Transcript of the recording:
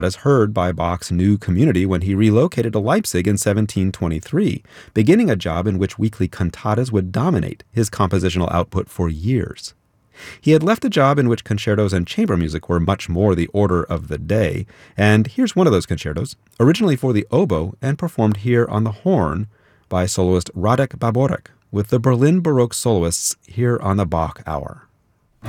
as heard by Bach's new community when he relocated to Leipzig in 1723, beginning a job in which weekly cantatas would dominate his compositional output for years. He had left a job in which concertos and chamber music were much more the order of the day, and here's one of those concertos, originally for the oboe and performed here on the horn by soloist Radek Baborek, with the Berlin Baroque soloists here on the Bach Hour.